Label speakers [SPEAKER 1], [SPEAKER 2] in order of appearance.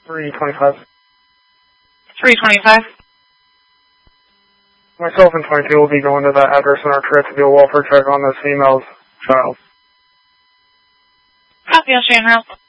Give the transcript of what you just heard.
[SPEAKER 1] 325.
[SPEAKER 2] 325.
[SPEAKER 1] Myself and 22 will be going to that address in our trip to do a welfare check on this female's child.
[SPEAKER 2] Copy, I'll show you en route.